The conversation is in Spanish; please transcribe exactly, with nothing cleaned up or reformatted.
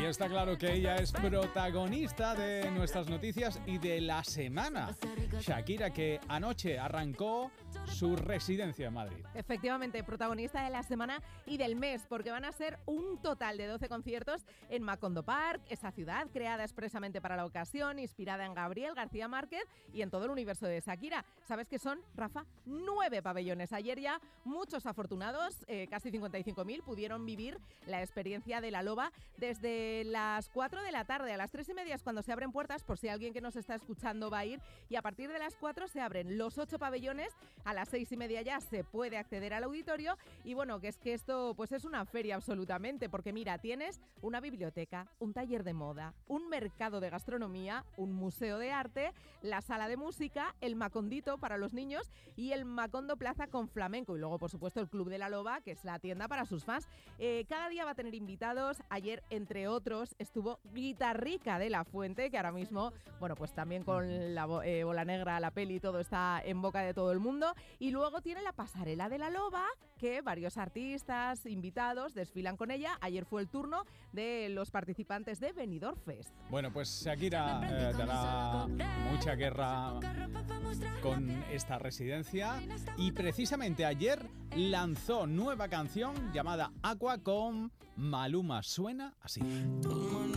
Y está claro que ella es protagonista de nuestras noticias y de la semana. Shakira, que anoche arrancó su residencia en Madrid. Efectivamente, protagonista de la semana y del mes, porque van a ser un total de doce conciertos en Macondo Park, esa ciudad creada expresamente para la ocasión, inspirada en Gabriel García Márquez y en todo el universo de Shakira. ¿Sabes qué son, Rafa? Nueve pabellones. Ayer ya muchos afortunados, eh, casi cincuenta y cinco mil, pudieron vivir la experiencia de La Loba desde las cuatro de la tarde. A las tres y media es cuando se abren puertas, por si alguien que nos está escuchando va a ir, y a partir de las cuatro se abren los ocho pabellones. A las seis y media ya se puede acceder al auditorio y bueno, que es que esto pues es una feria absolutamente, porque mira, tienes una biblioteca, un taller de moda, un mercado de gastronomía, un museo de arte, la sala de música, el Macondito para los niños y el Macondo Plaza con flamenco, y luego por supuesto el Club de la Loba, que es la tienda para sus fans. Eh, cada día va a tener invitados. Ayer, entre otros, estuvo Guitarrica de la Fuente, que ahora mismo, bueno, pues también con la eh, Bola Negra, la peli, todo está en boca de todo el mundo. Y luego tiene la pasarela de la Loba, que varios artistas invitados desfilan con ella. Ayer fue el turno de los participantes de Benidorm Fest. Bueno, pues Shakira eh, dará mucha guerra con esta residencia y precisamente ayer lanzó nueva canción llamada Aqua con Maluma. Suena así.